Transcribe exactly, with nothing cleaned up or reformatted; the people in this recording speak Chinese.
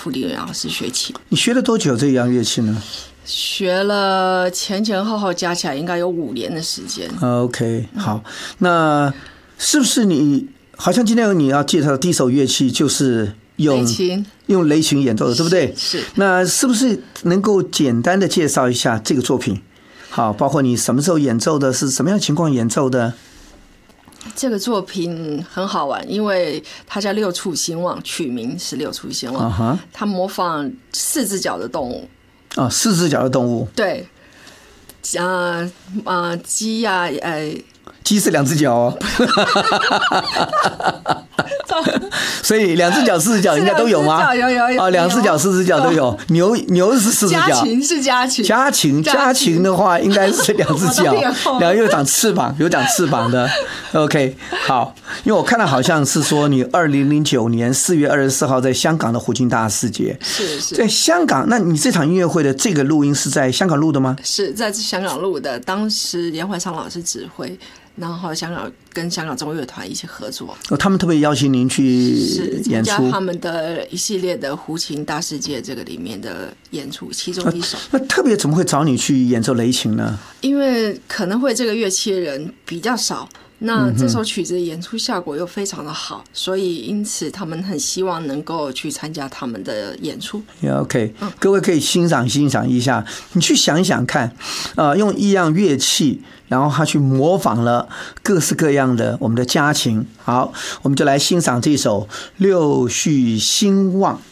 傅李元老师学琴。 你学了多久这样乐器呢？ 学了前前后后加起来应该有五年的时间。 OK， 好，那是不是你好像今天你要介绍的第一首乐器就是用雷琴， 用雷琴演奏的，对不对？ 是。 那是不是能够简单的介绍一下这个作品？好，包括你什么时候演奏的，是什么样的情况演奏的？ 这个作品很好玩，因为它叫六畜兴旺，取名是六畜兴旺。Uh-huh. 它模仿四只脚的动物。 啊，四只脚的动物。 对，啊啊，鸡呀，呃， 鸡是两只脚哦。所以两只脚、四只脚应该都有吗？ 有有有。 啊，两只脚、四只脚都有。牛牛是四只脚。 家禽是家禽。 家禽家禽的话，应该是两只脚，然后又长翅膀，有长翅膀的。OK， 好，因为我看到好像是说你二零零九年四月二十四号在香港的胡琴大世界。 是是。 在香港，那你这场音乐会的这个录音是在香港录的吗？ 是在香港录的，当时连环昌老师指挥。然后香港跟香港中乐团一起合作， 哦，他们特别邀请您去演出， 参加他们的一系列的胡琴大世界这个里面的演出，其中一首。 那特别怎么会找你去演奏雷琴呢？ 因为可能会这个乐器的人比较少，那这首曲子的演出效果又非常的好，所以因此他们很希望能够去参加他们的演出。 OK， 各位可以欣赏欣赏一下，你去想一想看，呃，用一样乐器，然后他去模仿了各式各样的我们的家禽。好，我们就来欣赏这首《六畜兴旺》。